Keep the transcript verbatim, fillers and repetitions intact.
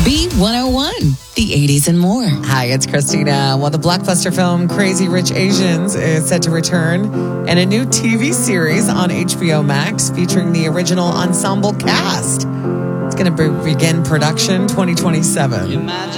B one oh one, the eighties and more. Hi, it's Christina. Well, the blockbuster film Crazy Rich Asians is set to return in a new T V series on H B O Max featuring the original ensemble cast. It's going to be- begin production twenty twenty-seven.